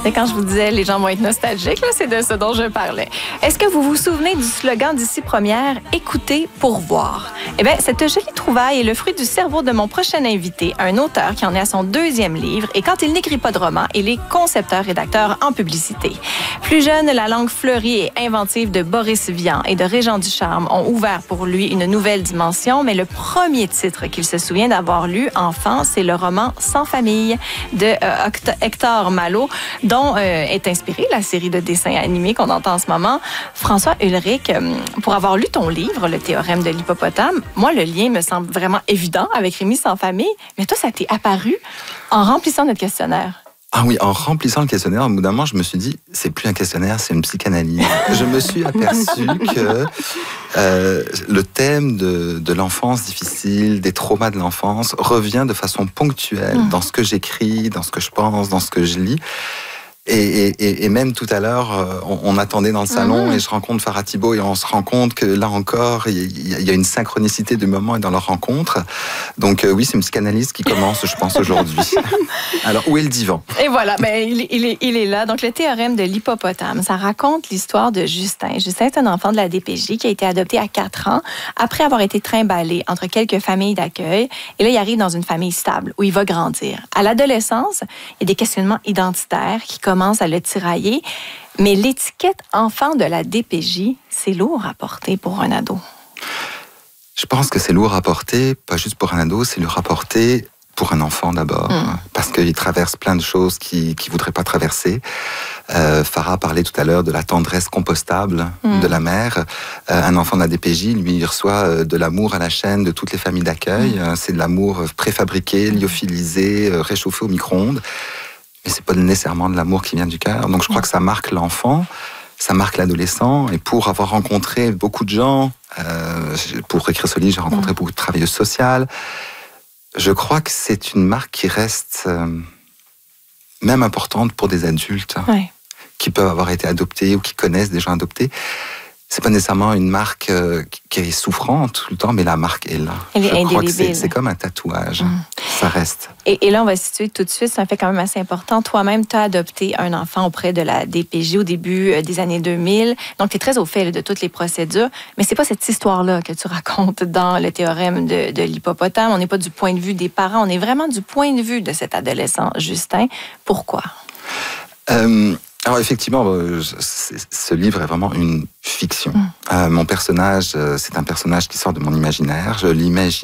Et quand je vous disais les gens vont être nostalgiques, là, c'est de ce dont je parlais. Est-ce que vous vous souvenez du slogan d'Ici Première, écouter pour voir? Eh bien, cette jolie trouvaille est le fruit du cerveau de mon prochain invité, un auteur qui en est à son 2e livre et quand il n'écrit pas de roman, il est concepteur-rédacteur en publicité. Plus jeune, la langue fleurie et inventive de Boris Vian et de Régent Ducharme ont ouvert pour lui une nouvelle dimension, mais le premier titre qu'il se souvient d'avoir lu enfant, c'est le roman Sans famille de Hector Malot, dont est inspirée la série de dessins animés qu'on entend en ce moment. François Ulrich, pour avoir lu ton livre, Le théorème de l'hippopotame, moi, le lien me semble vraiment évident avec Rémi Sans famille, mais toi, ça t'est apparu en remplissant notre questionnaire. Ah oui, en remplissant le questionnaire, au bout d'un moment, je me suis dit, c'est plus un questionnaire, c'est une psychanalyse. Je me suis aperçu que le thème de l'enfance difficile, des traumas de l'enfance, revient de façon ponctuelle dans ce que j'écris, dans ce que je pense, dans ce que je lis. Et même tout à l'heure, on attendait dans le salon et je rencontre Farah Thibault et on se rend compte que là encore, il y a une synchronicité de moments et dans leur rencontre. Donc oui, c'est une psychanalyse qui commence, je pense, aujourd'hui. Alors, où est le divan? Et voilà, ben, il est là. Donc, le théorème de l'hippopotame, ça raconte l'histoire de Justin. Justin, c'est un enfant de la DPJ qui a été adopté à 4 ans après avoir été trimballé entre quelques familles d'accueil. Et là, il arrive dans une famille stable où il va grandir. À l'adolescence, il y a des questionnements identitaires qui commence à le tirailler. Mais l'étiquette enfant de la DPJ, c'est lourd à porter pour un ado. Je pense que c'est lourd à porter, pas juste pour un ado, c'est lourd à porter pour un enfant d'abord, parce qu'il traverse plein de choses qu'il ne voudrait pas traverser. Farah parlait tout à l'heure de la tendresse compostable de la mère. Un enfant de la DPJ, lui, il reçoit de l'amour à la chaîne de toutes les familles d'accueil. C'est de l'amour préfabriqué, lyophilisé, réchauffé au micro-ondes. Mais c'est pas nécessairement de l'amour qui vient du cœur. Donc je crois que ça marque l'enfant, ça marque l'adolescent. Et pour avoir rencontré beaucoup de gens, pour écrire ce livre, j'ai rencontré beaucoup de travailleuses sociales. Je crois que c'est une marque qui reste même importante pour des adultes qui peuvent avoir été adoptés ou qui connaissent des gens adoptés. C'est pas nécessairement une marque qui est souffrante tout le temps, mais la marque est là. Elle est indélébile. Je crois que c'est comme un tatouage. Ça reste. Et là, on va situer tout de suite, c'est un fait quand même assez important. Toi-même, tu as adopté un enfant auprès de la DPJ au début des années 2000. Donc, tu es très au fait de toutes les procédures. Mais c'est pas cette histoire-là que tu racontes dans le théorème de l'hippopotame. On n'est pas du point de vue des parents. On est vraiment du point de vue de cet adolescent, Justin. Pourquoi? Alors effectivement, ce livre est vraiment une fiction. Mon personnage, c'est un personnage qui sort de mon imaginaire. Je l'imagine